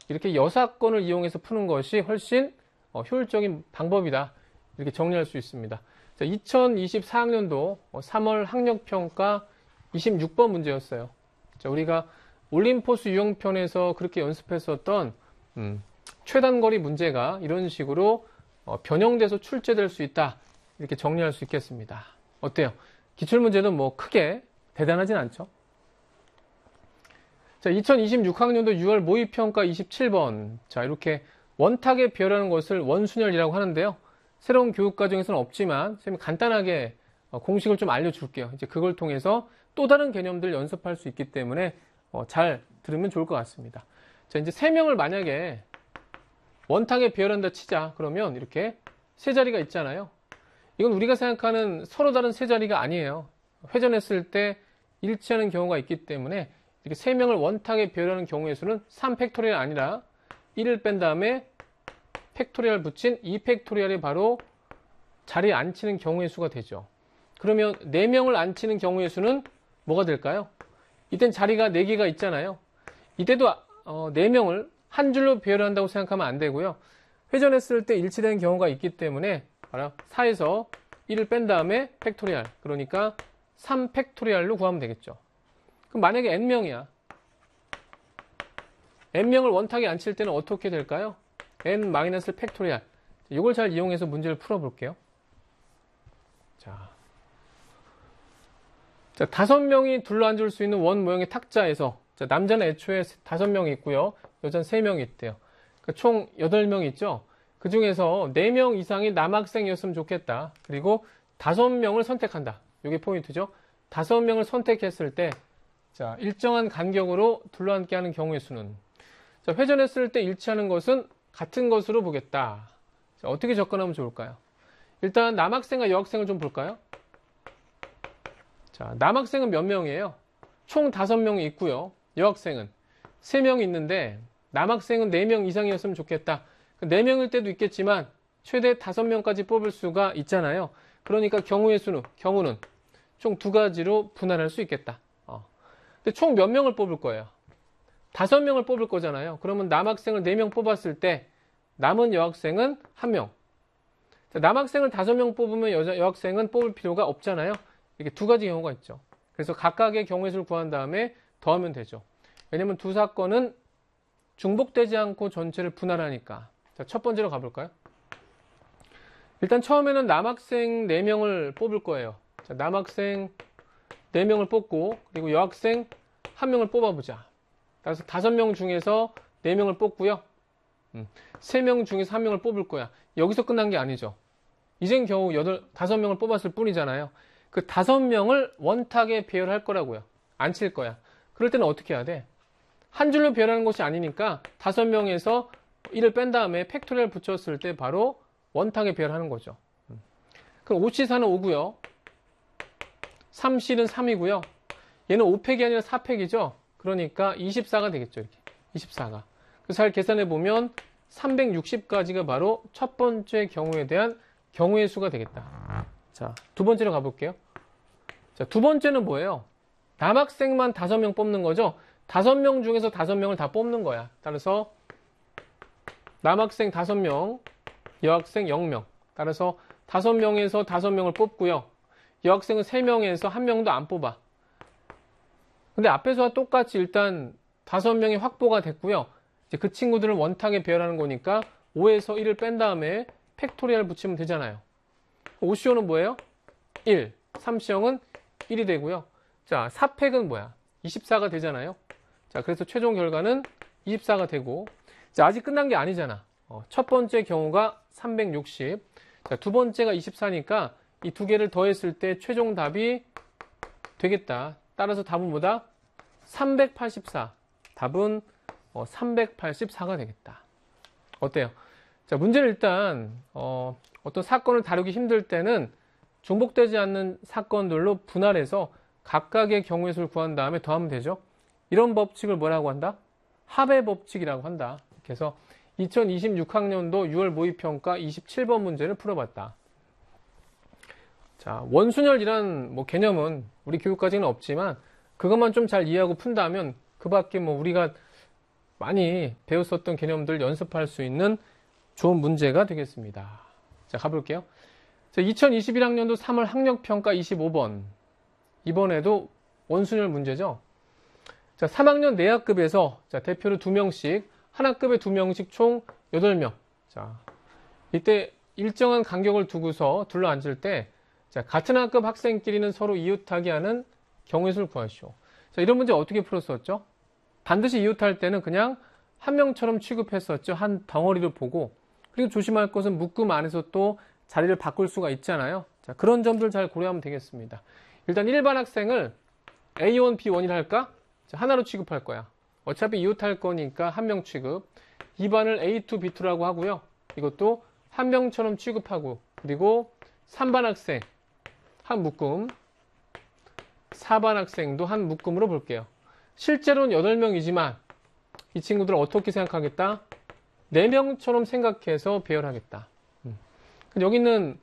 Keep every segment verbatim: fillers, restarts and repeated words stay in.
이렇게 여사건을 이용해서 푸는 것이 훨씬 어, 효율적인 방법이다. 이렇게 정리할 수 있습니다. 자, 이천이십사 학년도 삼월 학력평가 이십육 번 문제였어요. 자, 우리가 올림포스 유형편에서 그렇게 연습했었던 음, 최단거리 문제가 이런 식으로 어, 변형돼서 출제될 수 있다. 이렇게 정리할 수 있겠습니다. 어때요? 기출문제는 뭐 크게 대단하진 않죠? 자, 이천이십육 학년도 유월 모의평가 이십칠 번. 자, 이렇게 원탁에 비열하는 것을 원순열이라고 하는데요. 새로운 교육과정에서는 없지만 선생님이 간단하게 공식을 좀 알려줄게요. 이제 그걸 통해서 또 다른 개념들 연습할 수 있기 때문에 어, 잘 들으면 좋을 것 같습니다. 자, 이제 세 명을 만약에 원탁에 비열한다 치자. 그러면 이렇게 세 자리가 있잖아요. 이건 우리가 생각하는 서로 다른 세 자리가 아니에요. 회전했을 때 일치하는 경우가 있기 때문에 이렇게 세 명을 원탁에 비열하는 경우의 수는 삼 팩토리얼이 아니라 일을 뺀 다음에 팩토리얼 붙인 이 팩토리얼이 바로 자리에 앉히는 경우의 수가 되죠. 그러면 네 명을 앉히는 경우의 수는 뭐가 될까요? 이땐 자리가 네 개가 있잖아요. 이때도 어, 네 명을 한 줄로 비열한다고 생각하면 안 되고요. 회전했을 때 일치되는 경우가 있기 때문에 바로 사에서 일을 뺀 다음에 팩토리얼, 그러니까 삼 팩토리얼로 구하면 되겠죠. 그럼 만약에 n명이야. n명을 원탁에 앉힐 때는 어떻게 될까요? n 마이너스 팩토리얼. 이걸 잘 이용해서 문제를 풀어볼게요. 자, 자, 다섯 명이 둘러앉을 수 있는 원 모형의 탁자에서 자, 남자는 애초에 다섯 명이 있고요. 여자는 세 명이 있대요. 그러니까 총 여덟 명 있죠. 그 중에서 네 명 이상이 남학생이었으면 좋겠다. 그리고 다섯 명을 선택한다. 이게 포인트죠. 다섯 명을 선택했을 때 자, 일정한 간격으로 둘러앉게 하는 경우의 수는 자, 회전했을 때 일치하는 것은 같은 것으로 보겠다. 자, 어떻게 접근하면 좋을까요? 일단 남학생과 여학생을 좀 볼까요? 자, 남학생은 몇 명이에요? 총 다섯 명이 있고요. 여학생은 세 명이 있는데 남학생은 네 명 이상이었으면 좋겠다. 네 명일 때도 있겠지만 최대 다섯 명까지 뽑을 수가 있잖아요. 그러니까 경우의 수는, 경우는 총 두 가지로 분할할 수 있겠다. 어. 근데 총 몇 명을 뽑을 거예요? 다섯 명을 뽑을 거잖아요. 그러면 남학생을 네 명 뽑았을 때 남은 여학생은 한 명. 자, 남학생을 다섯 명 뽑으면 여자, 여학생은 뽑을 필요가 없잖아요. 이렇게 두 가지 경우가 있죠. 그래서 각각의 경우의 수를 구한 다음에 더하면 되죠. 왜냐면 두 사건은 중복되지 않고 전체를 분할하니까. 자, 첫 번째로 가볼까요? 일단 처음에는 남학생 네 명을 뽑을 거예요. 자, 남학생 네 명을 뽑고 그리고 여학생 한 명을 뽑아보자. 그래서 다섯 명 중에서 네 명을 뽑고요. 음, 세 명 중에서 한 명을 뽑을 거야. 여기서 끝난 게 아니죠. 이젠 겨우 여덟, 다섯 명을 뽑았을 뿐이잖아요. 그 다섯 명을 원탁에 배열할 거라고요. 앉힐 거야. 그럴 때는 어떻게 해야 돼? 한 줄로 배열하는 것이 아니니까 다섯 명에서 일을 뺀 다음에 팩토리얼 붙였을 때 바로 원탁에 배열하는 거죠. 그럼 오 씨 사는 오고요. 삼 씨는 삼이고요. 얘는 오 팩이 아니라 사 팩이죠. 그러니까 이십사가 되겠죠. 이렇게 이십사가. 그래서 잘 계산해 보면 삼백육십 가지가 바로 첫 번째 경우에 대한 경우의 수가 되겠다. 자, 두 번째로 가볼게요. 자, 두 번째는 뭐예요? 남학생만 다섯 명 뽑는 거죠. 다섯 명 중에서 다섯 명을 다 뽑는 거야. 따라서 남학생 다섯 명, 여학생 영 명. 따라서 다섯 명에서 다섯 명을 뽑고요. 여학생은 세 명에서 한 명도 안 뽑아. 근데 앞에서와 똑같이 일단 다섯 명이 확보가 됐고요. 이제 그 친구들을 원탁에 배열하는 거니까 오에서 일을 뺀 다음에 팩토리얼 붙이면 되잖아요. 오 씨 오는 뭐예요? 일. 삼 씨 영은 일이 되고요. 자, 사 팩은 뭐야? 이십사가 되잖아요. 자, 그래서 최종 결과는 이십사가 되고, 자, 아직 끝난 게 아니잖아. 어, 첫 번째 경우가 삼백육십. 자, 두 번째가 이십사니까 이 두 개를 더했을 때 최종 답이 되겠다. 따라서 답은 뭐다? 삼백팔십사. 답은 어, 삼백팔십사가 되겠다. 어때요? 자, 문제를 일단 어, 어떤 사건을 다루기 힘들 때는 중복되지 않는 사건들로 분할해서 각각의 경우의 수를 구한 다음에 더하면 되죠. 이런 법칙을 뭐라고 한다? 합의 법칙이라고 한다. 그래서 이천이십육 학년도 유월 모의평가 이십칠 번 문제를 풀어봤다. 자, 원순열이란 뭐 개념은 우리 교육과정에는 없지만 그것만 좀 잘 이해하고 푼다면 그 밖에 뭐 우리가 많이 배웠었던 개념들 연습할 수 있는 좋은 문제가 되겠습니다. 자, 가볼게요. 자, 이천이십일 학년도 삼월 학력평가 이십오 번. 이번에도 원순열 문제죠. 자, 삼 학년 내학급에서 자, 대표로 두 명씩, 한 학급에 두 명씩 총 여덟 명. 자, 이때 일정한 간격을 두고서 둘러앉을 때, 자, 같은 학급 학생끼리는 서로 이웃하게 하는 경우의 수를 구하시오. 자, 이런 문제 어떻게 풀었었죠? 반드시 이웃할 때는 그냥 한 명처럼 취급했었죠. 한 덩어리를 보고. 그리고 조심할 것은 묶음 안에서 또 자리를 바꿀 수가 있잖아요. 자, 그런 점들 잘 고려하면 되겠습니다. 일단 일반 학생을 에이 원, 비 원이라 할까? 자, 하나로 취급할 거야. 어차피 이웃할 거니까 한 명 취급. 이 반을 에이 투, 비 투라고 하고요. 이것도 한 명처럼 취급하고, 그리고 삼 반 학생 한 묶음, 사 반 학생도 한 묶음으로 볼게요. 실제로는 여덟 명이지만 이 친구들은 어떻게 생각하겠다? 네 명처럼 생각해서 배열하겠다. 음. 여기 있는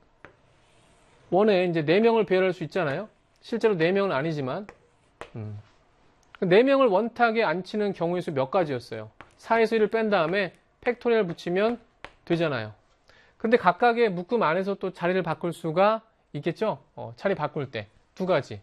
원에 이제 네 명을 배열할 수 있잖아요. 실제로 네 명은 아니지만 음. 네 명을 원탁에 앉히는 경우의 수 몇 가지였어요. 사에서 일을 뺀 다음에 팩토리얼 붙이면 되잖아요. 근데 각각의 묶음 안에서 또 자리를 바꿀 수가 있겠죠? 어, 자리 바꿀 때 두 가지.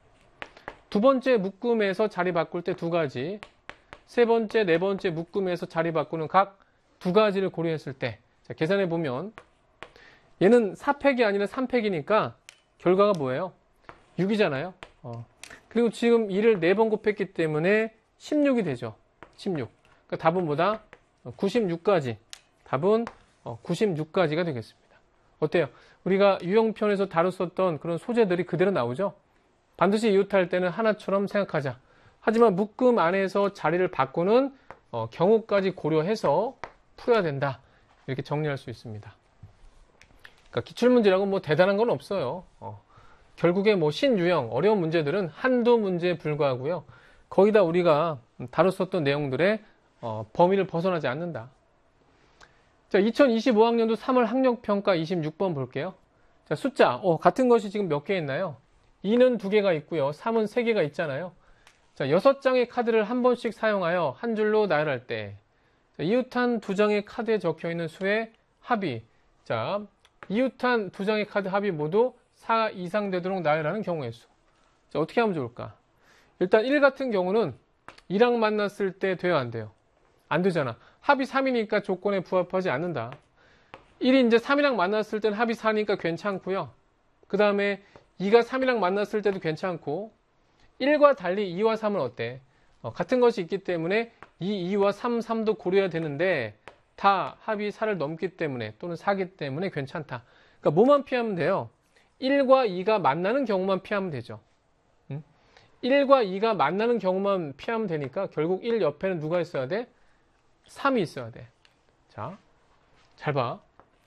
두 번째 묶음에서 자리 바꿀 때 두 가지. 세 번째, 네 번째 묶음에서 자리 바꾸는 각 두 가지를 고려했을 때, 자, 계산해 보면 얘는 사 팩이 아니라 삼 팩이니까 결과가 뭐예요? 육이잖아요. 어. 그리고 지금 이를 네 번 곱했기 때문에 십육이 되죠. 십육. 그러니까 답은 뭐다? 구십육 가지. 답은 구십육 가지가 되겠습니다. 어때요? 우리가 유형편에서 다뤘었던 그런 소재들이 그대로 나오죠? 반드시 이웃할 때는 하나처럼 생각하자. 하지만 묶음 안에서 자리를 바꾸는 어, 경우까지 고려해서 풀어야 된다. 이렇게 정리할 수 있습니다. 그러니까 기출문제라고 뭐 대단한 건 없어요. 어, 결국에 뭐 신유형, 어려운 문제들은 한두 문제에 불과하고요. 거의 다 우리가 다뤘었던 내용들의 어, 범위를 벗어나지 않는다. 자, 이천이십오 학년도 삼월 학력평가 이십육 번 볼게요. 자, 숫자, 어, 같은 것이 지금 몇 개 있나요? 이는 두 개가 있고요. 삼은 세 개가 있잖아요. 자, 여섯 장의 카드를 한 번씩 사용하여 한 줄로 나열할 때, 자, 이웃한 두 장의 카드에 적혀 있는 수의 합이, 자, 이웃한 두 장의 카드 합이 모두 사 이상 되도록 나열하는 경우의 수. 자, 어떻게 하면 좋을까? 일단 일 같은 경우는 이랑 만났을 때 돼요, 안 돼요? 안 되잖아. 합이 삼이니까 조건에 부합하지 않는다. 일이 이제 삼이랑 만났을 때는 합이 사니까 괜찮고요. 그 다음에 이가 삼이랑 만났을 때도 괜찮고, 일과 달리 이와 삼은 어때? 어, 같은 것이 있기 때문에 이, 이와 삼, 삼도 고려해야 되는데 다 합이 사를 넘기 때문에 또는 사기 때문에 괜찮다. 그러니까 뭐만 피하면 돼요? 일과 이가 만나는 경우만 피하면 되죠. 음? 일과 이가 만나는 경우만 피하면 되니까 결국 일 옆에는 누가 있어야 돼? 삼이 있어야 돼. 자, 잘 봐.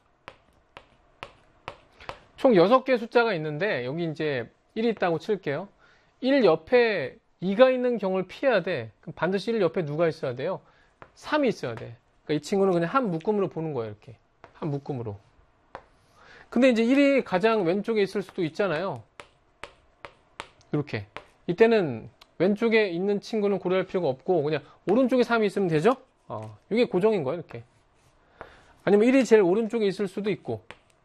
총 여섯 개의 숫자가 있는데 여기 이제 일이 있다고 칠게요. 일 옆에 이가 있는 경우를 피해야 돼. 그럼 반드시 일 옆에 누가 있어야 돼요? 삼이 있어야 돼. 그러니까 이 친구는 그냥 한 묶음으로 보는 거예요. 이렇게. 한 묶음으로. 근데 이제 일이 가장 왼쪽에 있을 수도 있잖아요. 이렇게. 이때는 왼쪽에 있는 친구는 고려할 필요가 없고 그냥 오른쪽에 삼이 있으면 되죠? 어, 이게 고정인 거예요. 이렇게. 아니면 일이 제일 오른쪽에 있을 수도 있고.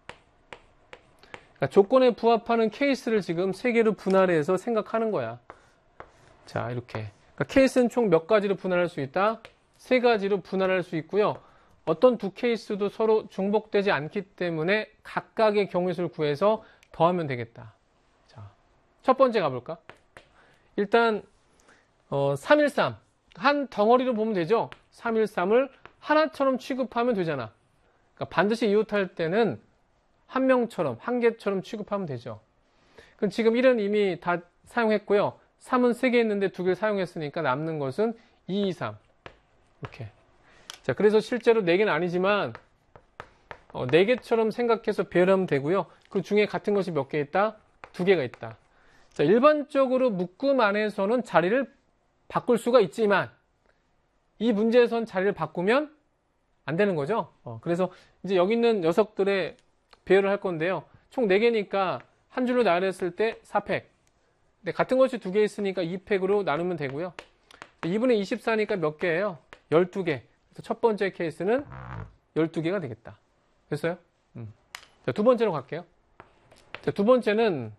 그러니까 조건에 부합하는 케이스를 지금 세 개로 분할해서 생각하는 거야. 자, 이렇게. 그러니까 케이스는 총 몇 가지로 분할할 수 있다? 세 가지로 분할할 수 있고요. 어떤 두 케이스도 서로 중복되지 않기 때문에 각각의 경우의 수를 구해서 더하면 되겠다. 자, 첫 번째 가볼까? 일단 어, 삼백십삼. 한 덩어리로 보면 되죠? 삼백십삼을 하나처럼 취급하면 되잖아. 그러니까 반드시 이웃할 때는 한 명처럼, 한 개처럼 취급하면 되죠. 그럼 지금 일은 이미 다 사용했고요. 삼은 세 개 있는데 두 개를 사용했으니까 남는 것은 이, 이, 삼. 이렇게. 자, 그래서 실제로 네 개는 아니지만, 어, 네 개처럼 생각해서 배열하면 되고요. 그 중에 같은 것이 몇 개 있다? 두 개가 있다. 자, 일반적으로 묶음 안에서는 자리를 바꿀 수가 있지만, 이 문제에선 자리를 바꾸면 안 되는 거죠. 어, 그래서 이제 여기 있는 녀석들의 배열을 할 건데요. 총 네 개니까 한 줄로 나열했을 때 사 팩. 근데 같은 것이 두 개 있으니까 이 팩으로 나누면 되고요. 이분의 이십사니까 몇 개예요? 열두 개. 그래서 첫 번째 케이스는 열두 개가 되겠다. 됐어요? 음. 자, 두 번째로 갈게요. 자, 두 번째는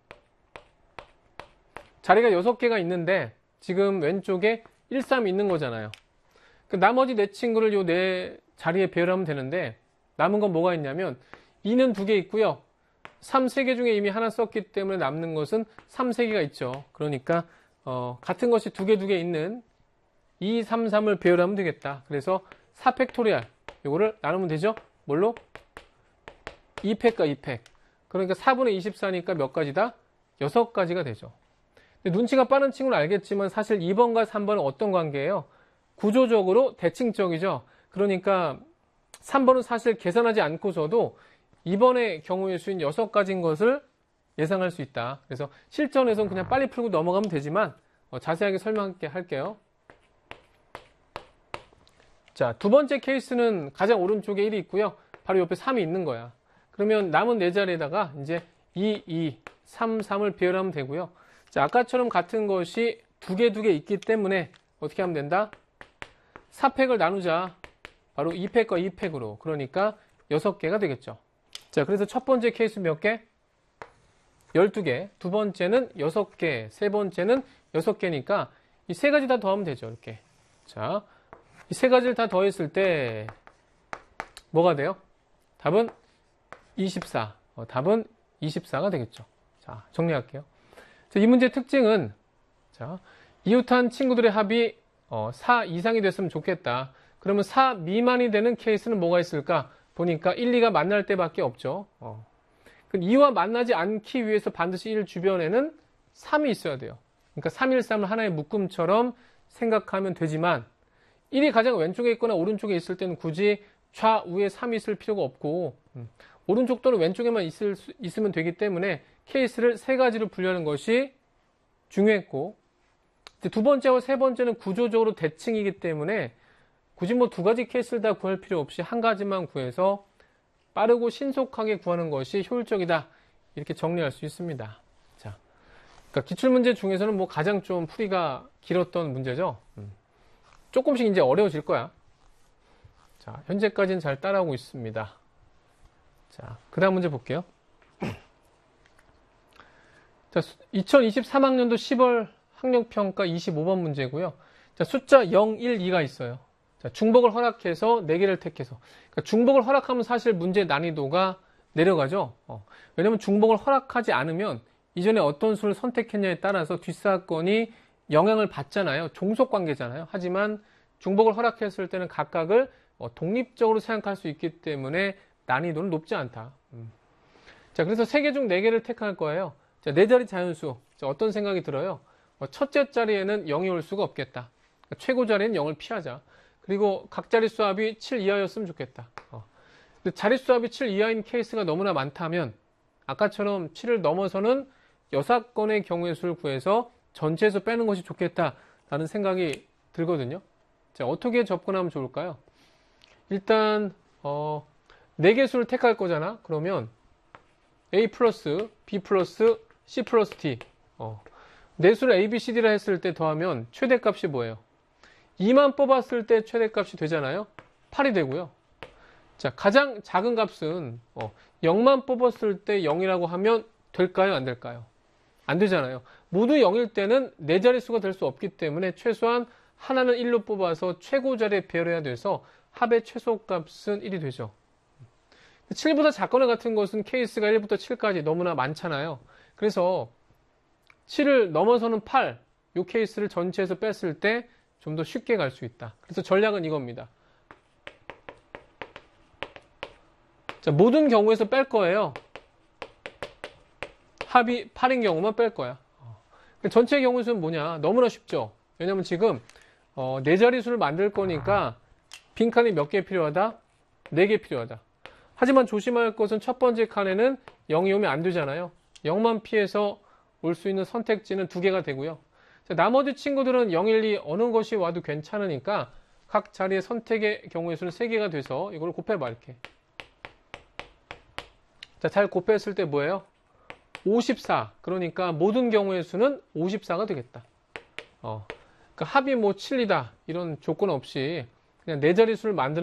자리가 여섯 개가 있는데 지금 왼쪽에 일, 삼 있는 거잖아요. 그 나머지 네 친구를 요 네 자리에 배열하면 되는데 남은 건 뭐가 있냐면 이는 두 개 있고요. 삼 세 개 중에 이미 하나 썼기 때문에 남는 것은 삼 세 개가 있죠. 그러니까 어, 같은 것이 두 개 두 개 있는 이, 삼, 삼을 배열하면 되겠다. 그래서 사 팩토리얼 요거를 나누면 되죠. 뭘로? 이 팩과 이 팩. 그러니까 사분의 이십사니까 몇 가지다? 여섯 가지가 되죠. 근데 눈치가 빠른 친구는 알겠지만 사실 이 번과 삼 번은 어떤 관계예요? 구조적으로 대칭적이죠. 그러니까 삼 번은 사실 계산하지 않고서도 이 번의 경우의 수인 여섯 가지인 것을 예상할 수 있다. 그래서 실전에서는 그냥 빨리 풀고 넘어가면 되지만 어, 자세하게 설명할게요. 자, 두 번째 케이스는 가장 오른쪽에 일이 있고요. 바로 옆에 삼이 있는 거야. 그러면 남은 네 자리에다가 이제 이, 이, 삼, 삼을 배열하면 되고요. 자, 아까처럼 같은 것이 두 개 두 개 있기 때문에 어떻게 하면 된다? 사 팩을 나누자. 바로 이 팩과 이 팩으로. 그러니까 여섯 개가 되겠죠. 자, 그래서 첫 번째 케이스 몇 개? 열두 개. 두 번째는 여섯 개. 세 번째는 여섯 개니까 이 세 가지 다 더하면 되죠. 이렇게. 자, 이 세 가지를 다 더했을 때 뭐가 돼요? 답은 이십사. 어, 답은 이십사가 되겠죠. 자, 정리할게요. 자, 이 문제의 특징은 자, 이웃한 친구들의 합이 어, 사 이상이 됐으면 좋겠다. 그러면 사 미만이 되는 케이스는 뭐가 있을까? 보니까 일, 이가 만날 때밖에 없죠. 어. 그럼 이와 만나지 않기 위해서 반드시 일 주변에는 삼이 있어야 돼요. 그러니까 삼, 일, 삼을 하나의 묶음처럼 생각하면 되지만 일이 가장 왼쪽에 있거나 오른쪽에 있을 때는 굳이 좌우에 삼이 있을 필요가 없고 음, 오른쪽 또는 왼쪽에만 있을 수, 있으면 되기 때문에 케이스를 세 가지로 분류하는 것이 중요했고 두 번째와 세 번째는 구조적으로 대칭이기 때문에 굳이 뭐 두 가지 케이스를 다 구할 필요 없이 한 가지만 구해서 빠르고 신속하게 구하는 것이 효율적이다. 이렇게 정리할 수 있습니다. 자, 그러니까 기출문제 중에서는 뭐 가장 좀 풀이가 길었던 문제죠. 음. 조금씩 이제 어려워질 거야. 자, 현재까지는 잘 따라오고 있습니다. 자, 그 다음 문제 볼게요. 자, 이천이십삼 학년도 시월 학력평가 이십오 번 문제고요. 자, 숫자 영, 일, 이가 있어요. 자, 중복을 허락해서 네 개를 택해서. 그러니까 중복을 허락하면 사실 문제 난이도가 내려가죠. 어. 왜냐면 중복을 허락하지 않으면 이전에 어떤 수를 선택했냐에 따라서 뒷사건이 영향을 받잖아요. 종속관계잖아요. 하지만 중복을 허락했을 때는 각각을 어, 독립적으로 생각할 수 있기 때문에 난이도는 높지 않다. 음. 자, 그래서 세 개 중 네 개를 택할 거예요. 자, 네 자리 자연수. 자, 어떤 생각이 들어요? 어, 첫째 자리에는 영이 올 수가 없겠다. 그러니까 최고 자리는 영을 피하자. 그리고 각 자릿수 합이 칠 이하였으면 좋겠다. 어. 근데 자릿수 합이 칠 이하인 케이스가 너무나 많다면 아까처럼 칠을 넘어서는 여섯 건의 경우의 수를 구해서 전체에서 빼는 것이 좋겠다라는 생각이 들거든요. 자, 어떻게 접근하면 좋을까요? 일단 어, 네 개 수를 택할 거잖아. 그러면 A 플러스 B 플러스 C 플러스 D 어, 네 수를 A, B, C, D라 했을 때 더하면 최대값이 뭐예요? 이만 뽑았을 때 최대값이 되잖아요. 팔이 되고요. 자, 가장 작은 값은 어, 영만 뽑았을 때 영이라고 하면 될까요? 안 될까요? 안 되잖아요. 모두 영일 때는 네 자릿수가 될 수 없기 때문에 최소한 하나는 일로 뽑아서 최고 자리에 배열해야 돼서 합의 최소값은 일이 되죠. 칠보다 작거나 같은 것은 케이스가 일부터 칠까지 너무나 많잖아요. 그래서 칠을 넘어서는 팔, 이 케이스를 전체에서 뺐을 때 좀 더 쉽게 갈 수 있다. 그래서 전략은 이겁니다. 자, 모든 경우에서 뺄 거예요. 합이 팔인 경우만 뺄 거야. 전체 경우의 수는 뭐냐? 너무나 쉽죠. 왜냐면 지금 어, 네 자릿수를 만들 거니까 빈칸이 몇 개 필요하다? 네 개 필요하다. 하지만 조심할 것은 첫 번째 칸에는 영이 오면 안 되잖아요. 영만 피해서 올 수 있는 선택지는 두 개가 되고요. 자, 나머지 친구들은 영, 일, 이 어느 것이 와도 괜찮으니까 각 자리의 선택의 경우의 수는 세 개가 돼서 이걸 곱해봐 이렇게. 자, 잘 곱했을 때 뭐예요? 오십사. 그러니까 모든 경우의 수는 오십사가 되겠다. 어, 그러니까 합이 뭐 칠이다 이런 조건 없이 그냥 네 자릿수를 만드는